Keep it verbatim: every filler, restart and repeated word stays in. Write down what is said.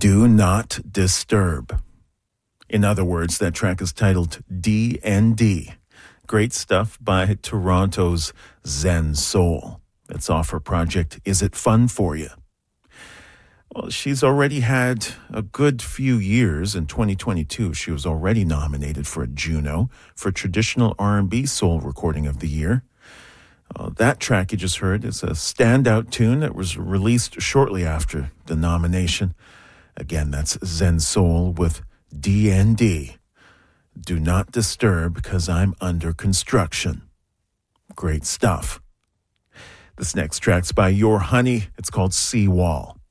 Do Not Disturb. In other words, that track is titled D and D. Great stuff by Toronto's Zen Soul. That's off her project, Is It Fun For You? Well, she's already had a good few years. In twenty twenty-two, she was already nominated for a Juno for Traditional R and B Soul Recording of the Year. Uh, that track you just heard is a standout tune that was released shortly after the nomination. Again, that's Zen Soul with D and D. Do Not Disturb because I'm under construction. Great stuff. This next track's by Your Honey. It's called Seawall.